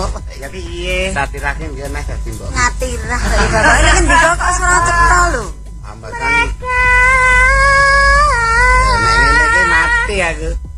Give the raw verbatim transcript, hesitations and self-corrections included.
Ya piye? Satirake nggih nek dadi mbok. Ngatirah iki Bapak. Iki ndika kok suara cetha lho. Ambasan. Nek ngene iki mati aku.